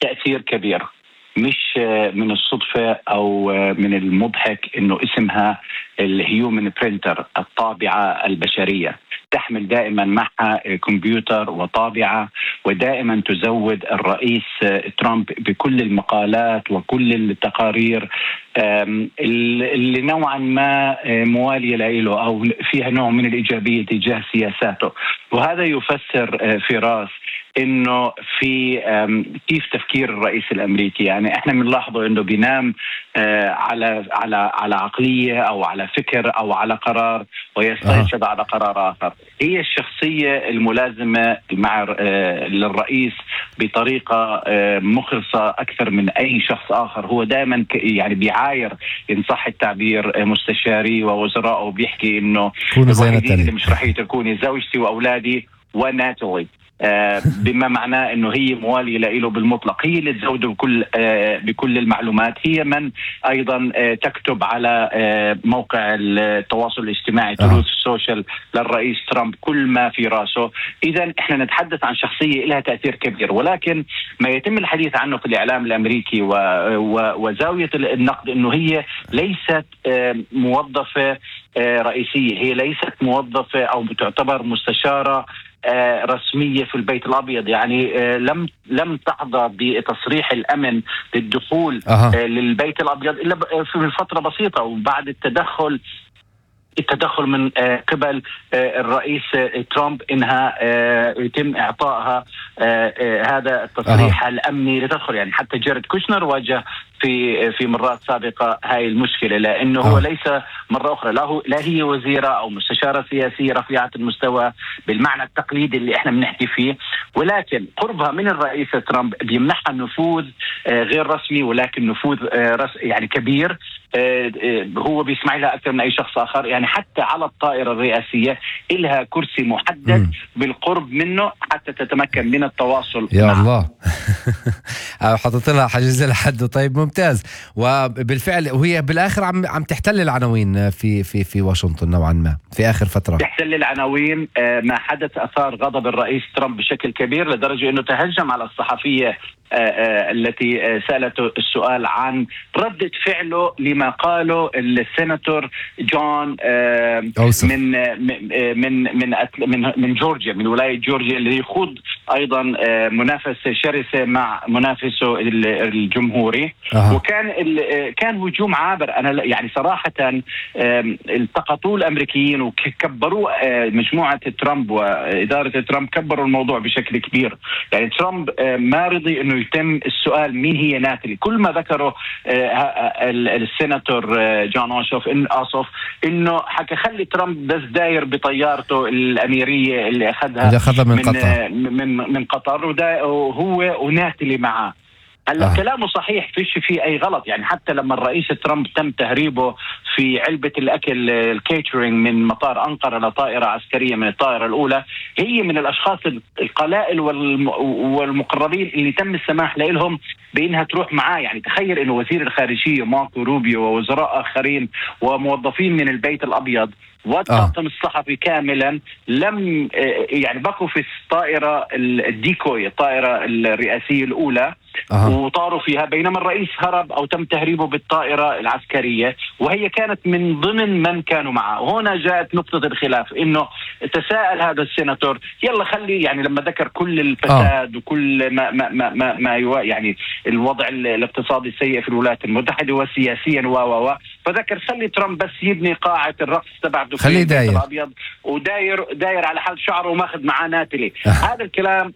تأثير كبير. مش من الصدفة أو من المضحك أنه اسمها الهيومن برينتر، الطابعة البشرية. تحمل دائما معها كمبيوتر وطابعة، ودائما تزود الرئيس ترامب بكل المقالات وكل التقارير اللي نوعا ما موالية له أو فيها نوع من الإيجابية تجاه سياساته. وهذا يفسر فراس انه في كيف تفكير الرئيس الامريكي. يعني احنا بنلاحظه انه بينام على عقليه او على فكر او على قرار، ويستيقظ على قرار اخر. هي الشخصيه الملازمه مع للرئيس بطريقه مخلصه اكثر من اي شخص اخر. هو دائما يعني بيعاير ان صح التعبير مستشاري ووزراء، بيحكي انه الوحيدين اللي مش رح يتركوني زوجتي واولادي وناتالي، بما معناه انه هي مواليه له بالمطلق. هي اللي تزوده بكل المعلومات. هي من ايضا تكتب على موقع التواصل الاجتماعي تروث سوشيال للرئيس ترامب كل ما في راسه. اذا احنا نتحدث عن شخصيه لها تاثير كبير، ولكن ما يتم الحديث عنه في الاعلام الامريكي وزاويه النقد انه هي ليست موظفه رئيسيه، هي ليست موظفه او تعتبر مستشاره رسمية في البيت الأبيض. يعني لم تحظى بتصريح الأمن للدخول للبيت الأبيض إلا في فترة بسيطة، وبعد التدخل من قبل الرئيس ترامب إنها يتم إعطائها هذا التصريح الأمني لتدخل. يعني حتى جاريد كوشنر واجه في مرات سابقة هاي المشكلة، لأنه هو ليس مرة أخرى لا هي وزيرة أو مستشارة سياسية رفيعة المستوى بالمعنى التقليدي اللي احنا بنحكي فيه، ولكن قربها من الرئيس ترامب بيمنحها نفوذ غير رسمي، ولكن نفوذ يعني كبير. هو بيسمع لها أكثر من أي شخص آخر. يعني حتى على الطائرة الرئاسية إلها كرسي محدد بالقرب منه حتى تتمكن من التواصل يا معه. الله. حطت لها حاجز لحد. طيب ممتاز. وبالفعل وهي بالآخر عم تحتل العناوين في واشنطن نوعا ما في آخر فترة. تحتل العناوين. ما حدث أثار غضب الرئيس ترامب بشكل كبير لدرجة أنه تهجم على الصحفية التي سألته السؤال عن ردة فعله لما قاله السيناتور جون من من من من جورجيا، من ولاية جورجيا، اللي يخوض أيضا منافسة شرسة مع منافسه الجمهوري. كان هجوم عابر. أنا يعني صراحة التقطوا الأمريكيين وكبروا مجموعة ترامب وإدارة ترامب، كبروا الموضوع بشكل كبير. يعني ترامب ما رضي إنه يتم السؤال مين هي ناتالي. كل ما ذكره السيناتور جون أوسوف إنه حكى خلي ترامب بس داير بطيارته الأميرية اللي أخذها من قطر وهو وناتالي معه. هلا كلامه صحيح، فيش فيه أي غلط. يعني حتى لما الرئيس ترامب تم تهريبه في علبة الأكل الكيترينج من مطار أنقرة لطائرة عسكرية من الطائرة الأولى، هي من الأشخاص القلائل والمقربين اللي تم السماح لهم بأنها تروح معاه. يعني تخيل إنه وزير الخارجية ماركو روبيو ووزراء آخرين وموظفين من البيت الأبيض والطاقم الصحفي كاملا لم يعني بقوا في الطائرة الديكوي، الطائرة الرئاسية الأولى، وطاروا فيها، بينما الرئيس هرب أو تم تهريبه بالطائرة العسكرية، وهي كانت من ضمن من كانوا معه. هنا جاءت نقطة الخلاف، إنه تساءل هذا السيناتور يلا خلي، يعني لما ذكر كل الفساد وكل ما يعني الوضع الاقتصادي السيء في الولايات المتحدة وسياسيا فذكر خلي ترامب بس يبني قاعة الرقص تبعته في البيت الأبيض وداير على حال شعره وماخذ معاه ناتالي. هذا الكلام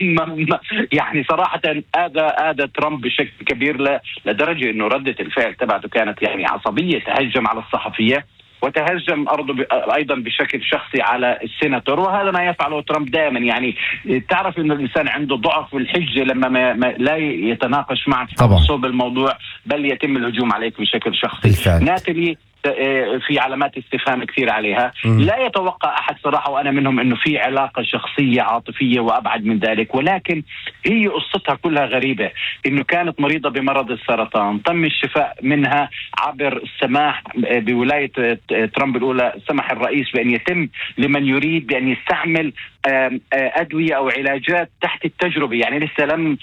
يعني صراحة آذى ترامب بشكل كبير لدرجة إنه ردة الفعل تبعته كانت يعني عصبية. تهجم على الصحفية وتهجم أيضا بشكل شخصي على السيناتور، وهذا ما يفعله ترامب دائما. يعني تعرف إنه الإنسان عنده ضعف والحجة لما ما لا يتناقش معك صوب الموضوع، بل يتم الهجوم عليك بشكل شخصي. ناتالي في علامات استفهام كثير عليها. لا يتوقع أحد صراحة وأنا منهم أنه في علاقة شخصية عاطفية وأبعد من ذلك، ولكن هي قصتها كلها غريبة. أنه كانت مريضة بمرض السرطان، تم الشفاء منها عبر السماح بولاية ترامب الأولى، سمح الرئيس بأن يتم لمن يريد بأن يستعمل أدوية أو علاجات تحت التجربة. يعني لسه